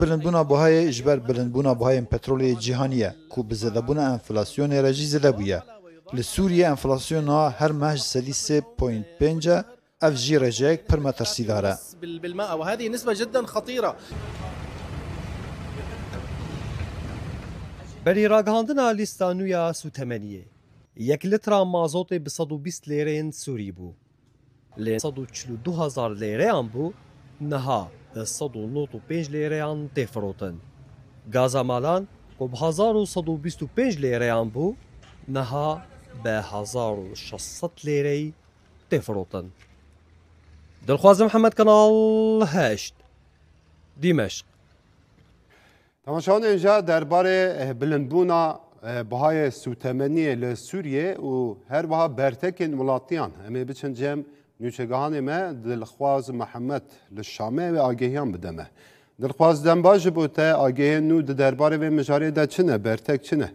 بلندبونا بوهای اجبر بلندبونا بوهای پترول جهانیه کو بزدبونا انفلاسیون رجی زده بویه. لسوریه انفلاسیونا هر ماه سدی 3.5 اف جی رجیک پر مترسی داره. بالماء وهذه نسبة جدا خطيرة. بری راگهاندنا لیستانویا سوتمنیه. یک لیتر مازوت به 120 لیرین سوری بو. لی 142,000 لیرین بو نها به 195 لیرین تفروتن. گازمالان که به 1125 لیرین بو نها به 1600 لیری تفروتن. دلخواز محمد کانال 8 دمشق. تماشاگران اینجا درباره بلندبونا بهای سوتمنی لسوریه و هر بها برتکن ولاتیان امی بچن جم نوچگاهان ما دلخواز محمد للشامه و آگهیان بدمه. دلخواز دنباج بوده آگهی نو درباره و مجاری دا چنه برتک چنه؟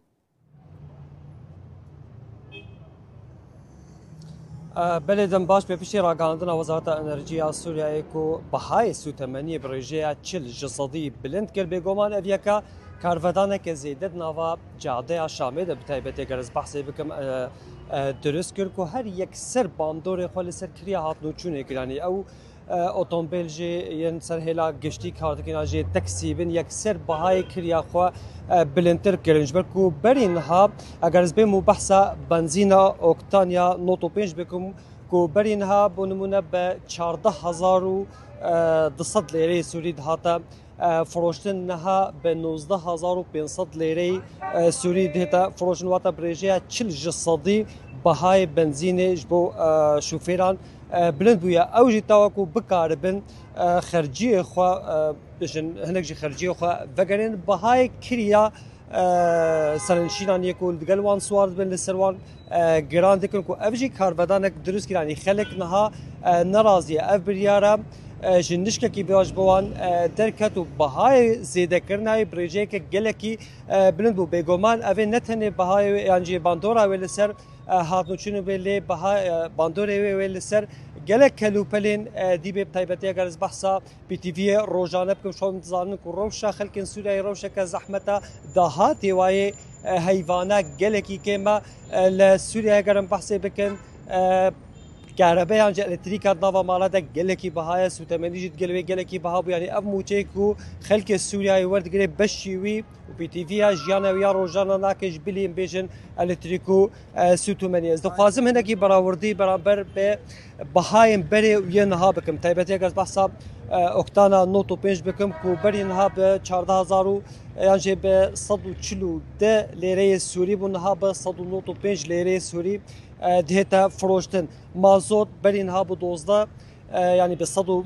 بله دنباش به پیشی راگاندن وزارت انرژی سوریه کو بهای سوتمنی برژه چل جسدی بلند کر بگمان اویکا کارودانه که زیدت نوا جاده شامه ده بتایبت گرز بحثی بکم درست کر کو هر یک سر باندور خالی سر کریا هات نوچونه کرانی او اتومبیل جی ین سر هلا گشتی کارتکینا جی تاکسی بن یک سر بهای کریا خو بلندتر کرنج برکو برین ها اگر از بیم بحثا بنزینا اوکتانیا نوتو پنج بکم کو برین ها بنمونه به 14,200 لیره سوری دهاتا فروشتن نها به 19,500 لیره سوری دهتا فروشن واتا برژه 40 جسدی بهای بنزین جبو شوفیران بلند بویا اوجی تاوکو بکاربن خرجی خو بشن هنک جی خرجی خو وگرین بهای کریا سرنشینان یکول دگلوان سوارد بن لسروان گران دکن کو اوجی کارودانک درست کرانی خلق نها نرازی اف بریارا جندشکه کی بیاج بوان درکت و بهای زیده کرنای بریجه که گلکی بلند بو بگمان اوی نتنه بهای یعنی باندورا ولی سر هاتنوچونو بله بها باندوری ویل سر گلک کلوپلین دیبه تایبتی اگر از بحثا بی تی وی روزانه بکم شون زانن کو روشا خلکن سوریای روشا که زحمتا دهاتی وای حیوانات گلکی که ما لسوریا اگرم بحثی بکن كهرباء يعني الكتريكات نافا مالها جلكي بهاي سوتمني جد جلوي جلكي بها يعني اف موتيكو خلك السوريا ورد جري بشيوي وبي تي فيها جيانا ويا روجانا ناكش بليم بيجن الكتريكو سوتمني از دخوازم هنا كي براوردي برابر بهاي بري وينها بكم تايبتي اگر بحساب اوكتانا نوتو بينج بكم كو برينها ب 14,000 يعني ب 140 ليره سوري بنها ب 195 ليره سوري دهتا فروشتن مازوت برينها ب 12 يعني ب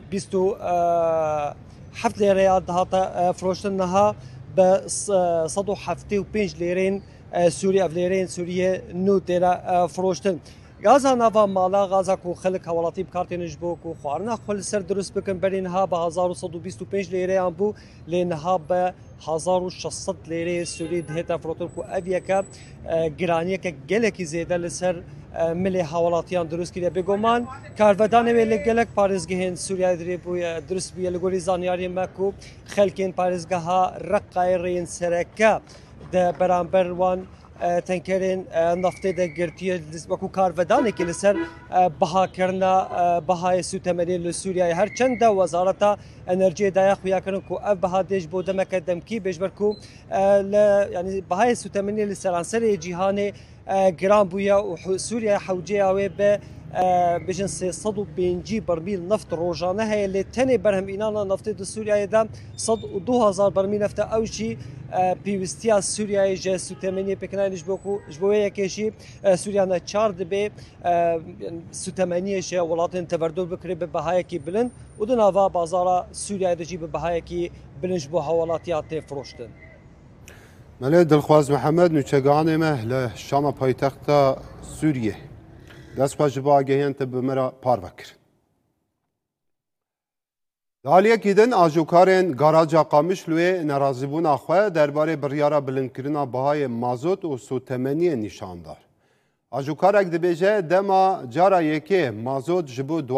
127 ليره دهتا فروشتنها ب 175 ليرين سوري افليرين سوريه نو تيرا فروشتن غازا نافا مالا غازا کو خلق حوالاتی بکارتین جبو کو خوارنا خل سر درست بکن برینها به 1125 لیره ام بو لینها به 1600 لیره سوری دهتا فروتر کو اویکا گرانیه که گلکی زیده لسر ملی حوالاتیان درست کردی بگمان کارودان ویل گلک پارزگهن سوریای دری بو درست بیل گوری زانیاری مکو خلکین پارزگها رقای رین سرکا ده برانبر وان تنکرین نفتی ده گرتیه وکو کارودانی که لسر بها کرنا بهای سوتمنی لسوریای هر چند وزارت انرژی دایا خویا کرن کو اف بها دیج بوده مکدم کی بجبر کو یعنی بهای سوتمنی لسرانسر جهان گران بویا و سوریا حوجه اوی به بجن 350 برمیل نفت روزانه هی اللي تاني برهم اینانا نفت دو سوریا دام 102,000 برمیل نفت اوشی پیوستی سوریا جه سوتمنی پکنایش بکو جبوی کشی سوریا نه 4 دبی سوتمنی شه ولاتن تبردل بکره به بهای کی بلند و دو نوا بازار سوریا دجی به بهای کی بلنج بو حوالاتیات فروشتن ملي دلخواز محمد نوچگان مه لشام پایتخت سوریه دست باش با آگهیان تب مرا پار بکر حالیه کیدن آجوکارن گاراجا قامش لوی نرازیبون آخواه درباره بریارا بلندکرنا بهای مازوت و سوتمنی نشاندار آجوکار اگه دبیجه دما جارا یکی مازوت جبو